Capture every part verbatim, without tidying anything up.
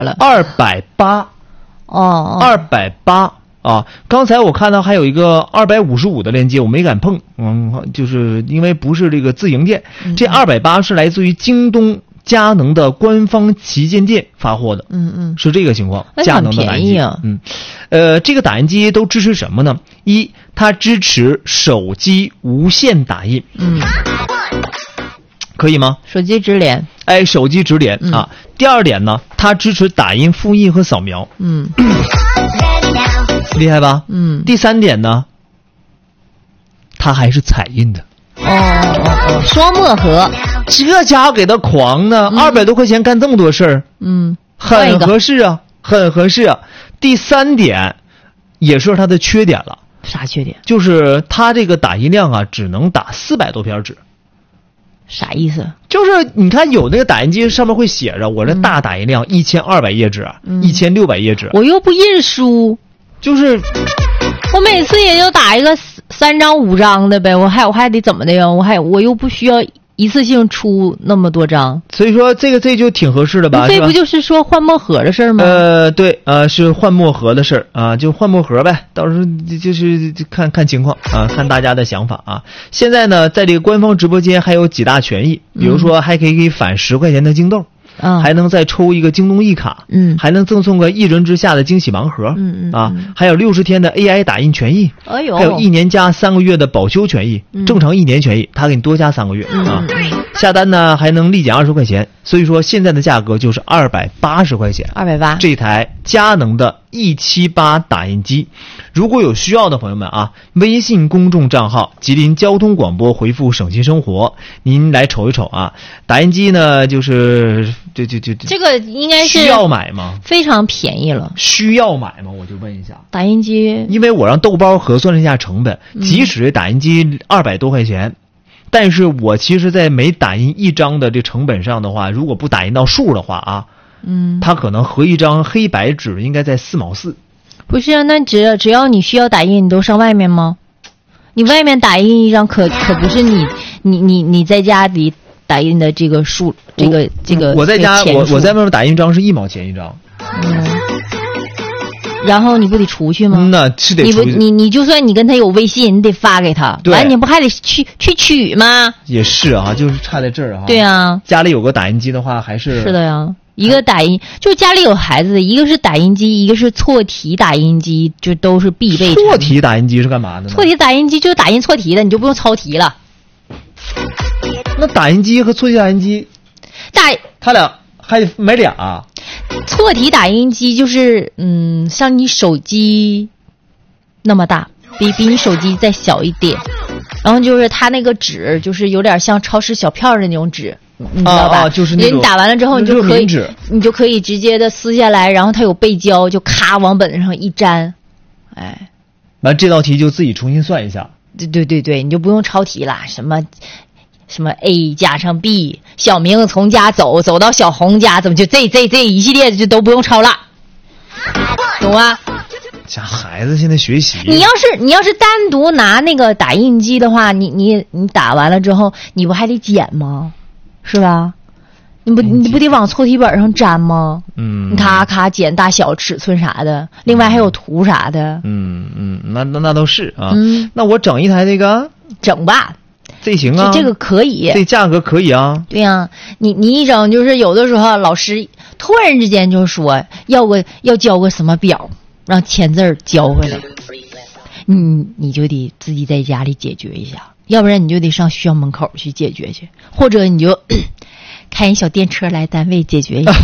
了？ 二百八， 哦， 二百八啊！刚才我看到还有一个二百五十五的链接，我没敢碰，嗯，就是因为不是这个自营店， 嗯、 这二百八是来自于京东佳能的官方旗舰店发货的， 嗯嗯， 是这个情况。佳能的打印机啊， 嗯，呃，这个打印机都支持什么呢？一，它支持手机无线打印， 嗯， 可以吗？ 手机直连， 哎，手机直连、 嗯、 啊。第二点呢，它支持打印复印和扫描， 嗯， 厉害吧？ 嗯。 第三点呢，它还是彩印的。 哦哦哦，双墨盒， 这家伙给他狂呢，二百、嗯、多块钱干这么多事儿， 嗯， 很合适啊，很合适啊。第三点也是它的缺点了， 啥缺点？ 就是它这个打印量啊，只能打四百多片纸。 啥意思？ 就是你看有那个打印机上面会写着，我这大打印量一千二百页纸，一千六百页纸， 我又不印书， 就是我每次也就打一个三张五张的呗，我还我还得怎么的呀？我还我又不需要一次性出那么多张， 所以说这个这就挺合适的吧？ 这不就是说换墨盒的事儿吗？ 呃，对，呃，是换墨盒的事儿啊，就换墨盒呗，到时候就是看看情况啊，看大家的想法啊。现在呢，在这个官方直播间还有几大权益，比如说还可以给返十块钱的京豆。 嗯， 还能再抽一个京东一卡， 嗯， 还能赠送个一人之下的惊喜盲盒， 嗯嗯啊，还有六十天的 A I 打印权益， 哎呦， 还有一年加三个月的保修权益， 嗯、 正常一年权益，他给你多加三个月、 嗯、 啊，下单呢还能立减二十块钱，所以说现在的价格就是二百八十块钱， 二百八， 这台佳能的 E 七八打印机，如果有需要的朋友们啊，微信公众账号吉林交通广播回复省心生活，您来瞅一瞅啊，打印机呢就是就就就这个应该是需要买吗？ 非常便宜了， 需要买吗？我就问一下， 打印机， 因为我让豆包核算了一下成本，即使打印机二百多块钱。嗯，但是我其实在每打印一张的这成本上的话，如果不打印到数的话啊， 嗯， 它可能合一张黑白纸应该在四毛四。 不是啊，那只只要你需要打印，你都上外面吗？你外面打印一张可可不是你你你你在家里打印的这个数，这个这个我在家我我在外面打印一张是一毛钱一张。 嗯。然后你不得出去吗？ 嗯呐，是得出去。 你不你你就算你跟他有微信，你得发给他，完你不还得去去取吗？ 也是啊，就是差在这儿啊。 对啊， 家里有个打印机的话，还是是的呀。一个打印，就家里有孩子的，一个是打印机，一个是错题打印机，就都是必备。 错题打印机是干嘛的呢？ 错题打印机就是打印错题的，你就不用抄题了。 那打印机和错题打印机， 打他俩还得买俩、啊。 错题打印机就是，嗯，像你手机那么大，比比你手机再小一点，然后就是它那个纸，就是有点像超市小票的那种纸，你知道吧？ 啊啊、就是那种。 你打完了之后，你就可以，你就可以直接的撕下来，然后它有背胶，就咔往本上一粘，哎， 完这道题就自己重新算一下。 对对对对，你就不用抄题了，什么。什么 A 加上 B， 小明从家走走到小红家，怎么就这这这一系列就都不用抄了，懂吗？ 家孩子现在学习， 你要是你要是单独拿那个打印机的话，你你你打完了之后，你不还得剪吗？是吧？你不你不得往错题本上粘吗？ 嗯， 你咔咔剪大小尺寸啥的，另外还有图啥的。 嗯嗯，那那那都是啊。 嗯， 那我整一台那个， 整吧。 这行啊， 这个可以， 这价格可以啊。 对呀、啊，你你一整就是有的时候老师突然之间就说要个要交个什么表，让签字交回来，你你就得自己在家里解决一下，要不然你就得上学校门口去解决去，或者你就开一小电车来单位解决一下，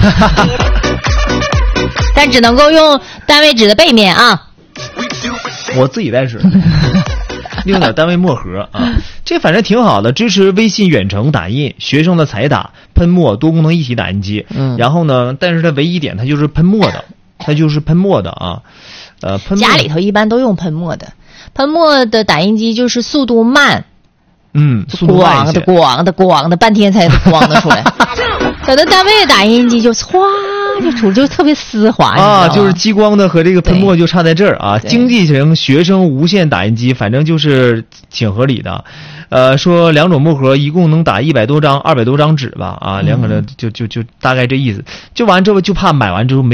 但只能够用单位纸的背面啊。 我自己带纸。用点单位墨盒啊，这反正挺好的，支持微信远程打印、学生的彩打、喷墨多功能一体打印机。 嗯， 然后呢，但是它唯一一点，它就是喷墨的，它就是喷墨的啊。呃，喷墨家里头一般都用喷墨的，喷墨的打印机就是速度慢， 嗯，速度慢一些， 咣的咣的咣的，半天才咣的出来。有的单位的打印机就唰就出，就特别丝滑啊，就是激光的和这个喷墨就差在这儿啊。经济型学生无线打印机，反正就是挺合理的。呃，说两种墨盒一共能打一百多张、二百多张纸吧，啊，两个人就就就大概这意思。就完之后就怕买完之后没。